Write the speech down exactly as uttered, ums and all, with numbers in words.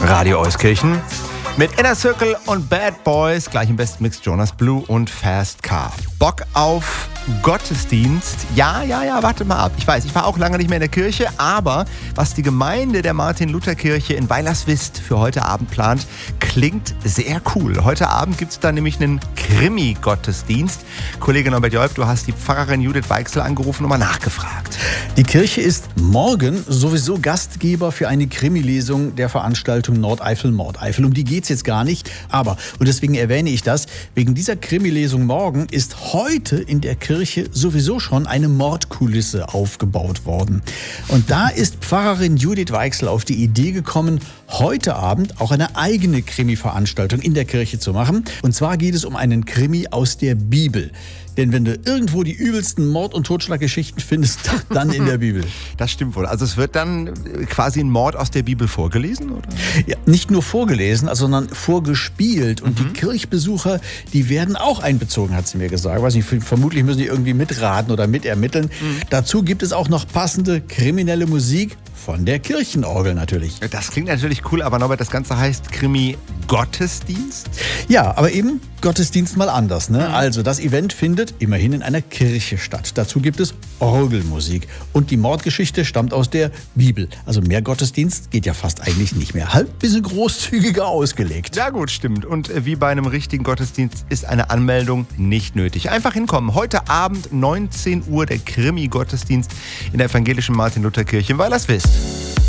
Radio Euskirchen mit Inner Circle und Bad Boys, gleich im besten Mix Jonas Blue und Fast Car. Bock auf Gottesdienst? Ja, ja, ja, warte mal ab. Ich weiß, ich war auch lange nicht mehr in der Kirche, aber was die Gemeinde der Martin-Luther-Kirche in Weilerswist für heute Abend plant, klingt sehr cool. Heute Abend gibt es da nämlich einen Krimi-Gottesdienst. Kollege Norbert Joib, du hast die Pfarrerin Judith Weichsel angerufen und mal nachgefragt. Die Kirche ist morgen sowieso Gastgeber für eine Krimi-Lesung der Veranstaltung Nordeifel-Mordeifel. Um die geht es jetzt gar nicht, aber, und deswegen erwähne ich das, wegen dieser Krimi-Lesung morgen ist heute in der Kirche sowieso schon eine Mordkulisse aufgebaut worden. Und da ist Pfarrerin Judith Weichsel auf die Idee gekommen, heute Abend auch eine eigene Krimi-Veranstaltung in der Kirche zu machen. Und zwar geht es um einen Krimi aus der Bibel. Denn wenn du irgendwo die übelsten Mord- und Totschlaggeschichten findest, dann in der Bibel. Das stimmt wohl. Also es wird dann quasi ein Mord aus der Bibel vorgelesen, oder? Ja, nicht nur vorgelesen, sondern vorgespielt. Und mhm. die Kirchbesucher, die werden auch einbezogen, hat sie mir gesagt. Weiß nicht, vermutlich müssen die irgendwie mitraten oder mitermitteln. Mhm. Dazu gibt es auch noch passende kriminelle Musik von der Kirchenorgel natürlich. Das klingt natürlich cool, aber Norbert, das Ganze heißt Krimi-Gottesdienst? Ja, aber eben Gottesdienst mal anders. Ne? Mhm. Also das Event findet immerhin in einer Kirche statt. Dazu gibt es Orgelmusik. Und die Mordgeschichte stammt aus der Bibel. Also mehr Gottesdienst geht ja fast eigentlich nicht mehr. Halt ein bisschen großzügiger ausgelegt. Ja gut, stimmt. Und wie bei einem richtigen Gottesdienst ist eine Anmeldung nicht nötig. Einfach hinkommen. Heute Abend neunzehn Uhr der Krimi-Gottesdienst in der evangelischen Martin-Luther-Kirche in Weilerswist.